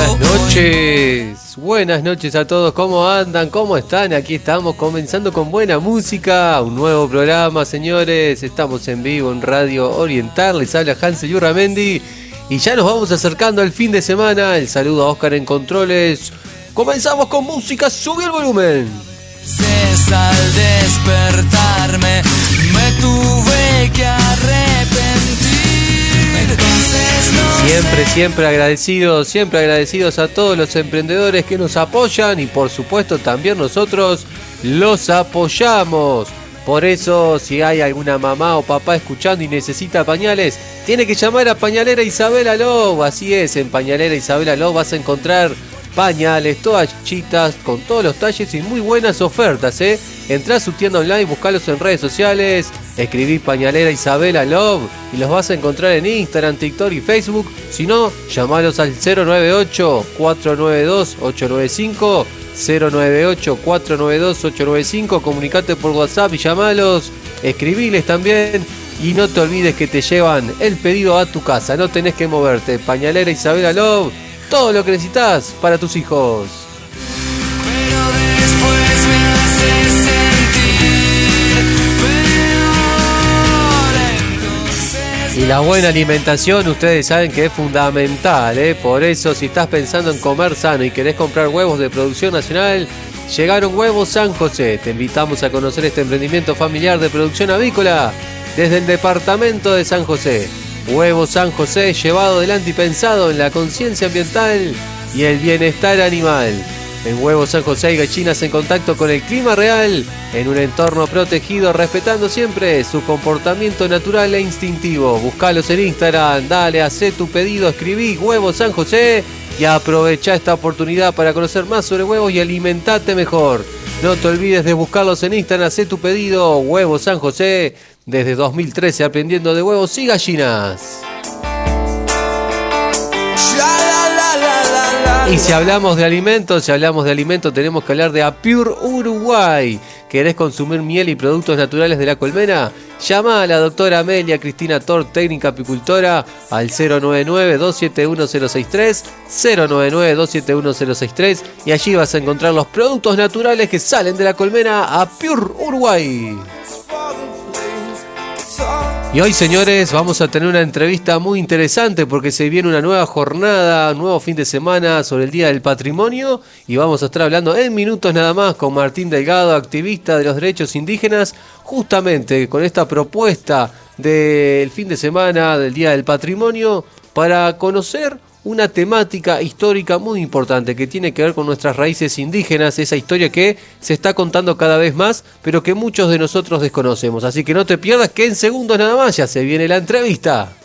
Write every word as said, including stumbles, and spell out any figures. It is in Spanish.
Buenas noches, buenas noches a todos, ¿cómo andan? ¿Cómo están? Aquí estamos comenzando con buena música, un nuevo programa, señores, estamos en vivo en Radio Oriental, les habla Hansel Yurramendi y ya nos vamos acercando al fin de semana. El saludo a Oscar en controles, comenzamos con música, sube el volumen. Al despertarme me tuve que arrepentir. Entonces no Siempre, sé. siempre agradecidos, siempre agradecidos a todos los emprendedores que nos apoyan y por supuesto también nosotros los apoyamos. Por eso, si hay alguna mamá o papá escuchando y necesita pañales, tiene que llamar a Pañalera Isabela Lob. Así es, en Pañalera Isabela Lob vas a encontrar pañales, toallitas, con todos los talles y muy buenas ofertas, ¿eh? Entrá a su tienda online, buscalos en redes sociales, escribí Pañalera Isabela Love y los vas a encontrar en Instagram, TikTok y Facebook. Si no, llamalos al cero nueve ocho, cuatro nueve dos, ocho nueve cinco, cero nueve ocho, cuatro nueve dos, ocho nueve cinco, comunicate por WhatsApp y llamalos, escribiles también. Y no te olvides que te llevan el pedido a tu casa, no tenés que moverte. Pañalera Isabela Love, todo lo que necesitas para tus hijos. Pero después me hace sentir peor. Entonces Y la buena alimentación, ustedes saben que es fundamental, ¿eh? Por eso, si estás pensando en comer sano y querés comprar huevos de producción nacional, llegaron Huevos San José. Te invitamos a conocer este emprendimiento familiar de producción avícola desde el departamento de San José. Huevos San José, llevado adelante y pensado en la conciencia ambiental y el bienestar animal. En Huevos San José hay gallinas en contacto con el clima real, en un entorno protegido, respetando siempre su comportamiento natural e instintivo. Buscalos en Instagram, dale, hacé tu pedido, escribí Huevos San José y aprovecha esta oportunidad para conocer más sobre huevos y alimentate mejor. No te olvides de buscarlos en Instagram, hacé tu pedido, Huevos San José. Desde dos mil trece aprendiendo de huevos y gallinas. Y si hablamos de alimentos, si hablamos de alimentos, tenemos que hablar de Apure Uruguay. ¿Querés consumir miel y productos naturales de la colmena? Llama a la doctora Amelia Cristina Tort, técnica apicultora, al cero nueve nueve, dos siete uno cero seis tres, cero nueve nueve, dos siete uno cero seis tres, y allí vas a encontrar los productos naturales que salen de la colmena Apure Uruguay. Y hoy, señores, vamos a tener una entrevista muy interesante porque se viene una nueva jornada, un nuevo fin de semana sobre el Día del Patrimonio y vamos a estar hablando en minutos nada más con Martín Delgado, activista de los derechos indígenas, justamente con esta propuesta del fin de semana del Día del Patrimonio para conocer una temática histórica muy importante que tiene que ver con nuestras raíces indígenas, esa historia que se está contando cada vez más, pero que muchos de nosotros desconocemos. Así que no te pierdas que en segundos nada más ya se viene la entrevista.